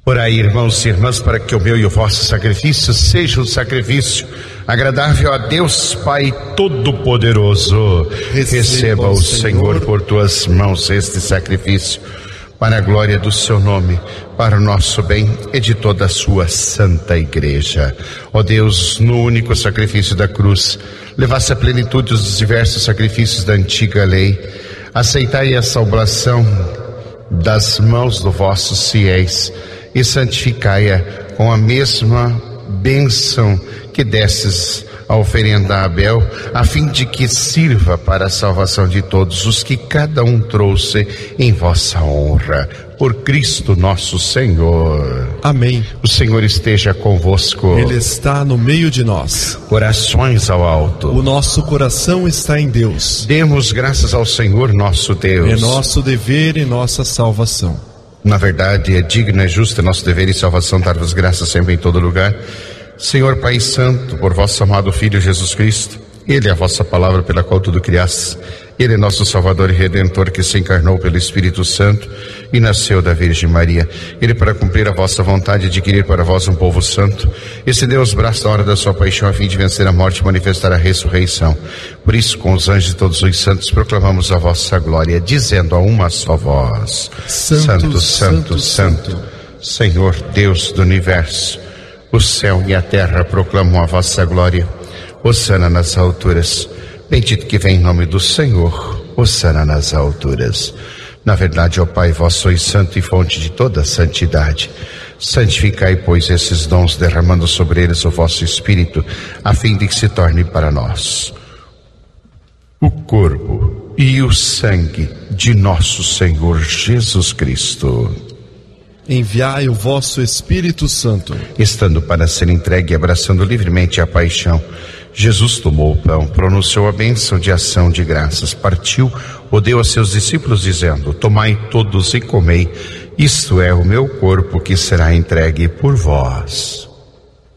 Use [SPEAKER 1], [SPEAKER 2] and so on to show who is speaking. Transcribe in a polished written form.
[SPEAKER 1] Orai, irmãos e irmãs, para que o meu e o vosso sacrifício seja um sacrifício agradável a Deus Pai Todo-Poderoso. Receba o Senhor por tuas mãos este sacrifício, para a glória do seu nome, para o nosso bem e de toda a sua santa igreja. Ó Deus, no único sacrifício da cruz, levasse a plenitude dos diversos sacrifícios da antiga lei. Aceitai essa oblação das mãos dos vossos fiéis e santificai-a com a mesma bênção que destes a oferenda a Abel, a fim de que sirva para a salvação de todos os que cada um trouxe em vossa honra. Por Cristo nosso Senhor.
[SPEAKER 2] Amém.
[SPEAKER 1] O Senhor esteja convosco.
[SPEAKER 2] Ele está no meio de nós.
[SPEAKER 1] Corações ao alto.
[SPEAKER 2] O nosso coração está em Deus.
[SPEAKER 1] Demos graças ao Senhor nosso Deus.
[SPEAKER 2] É nosso dever e nossa salvação.
[SPEAKER 1] Na verdade, é digno, é justo, é nosso dever e salvação dar-vos graças sempre em todo lugar. Senhor Pai Santo, por vosso amado Filho Jesus Cristo, Ele é a vossa palavra pela qual tudo criaste. Ele é nosso Salvador e Redentor, que se encarnou pelo Espírito Santo e nasceu da Virgem Maria. Ele, para cumprir a vossa vontade, adquirir para vós um povo santo, estendeu os braços na hora da sua paixão, a fim de vencer a morte e manifestar a ressurreição. Por isso, com os anjos e todos os santos, proclamamos a vossa glória, dizendo a uma só voz: Santo, Santo, Santo, Senhor Deus do Universo. O céu e a terra proclamam a vossa glória. Hosana nas alturas. Bendito que vem em nome do Senhor. Hosana nas alturas. Na verdade, ó Pai, vós sois santo e fonte de toda santidade. Santificai, pois, esses dons, derramando sobre eles o vosso Espírito, a fim de que se torne para nós o corpo e o sangue de nosso Senhor Jesus Cristo.
[SPEAKER 2] Enviai o vosso Espírito Santo.
[SPEAKER 1] Estando para ser entregue e abraçando livremente a paixão, Jesus tomou o pão, pronunciou a bênção de ação de graças, partiu, o deu a seus discípulos, dizendo: Tomai todos e comei, isto é o meu corpo que será entregue por vós.